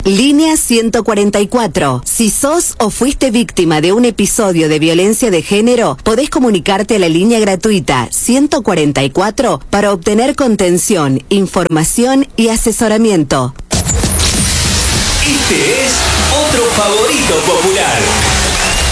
Línea 144. Si sos o fuiste víctima de un episodio de violencia de género, podés comunicarte a la línea gratuita 144 para obtener contención, información y asesoramiento. Este es otro favorito popular.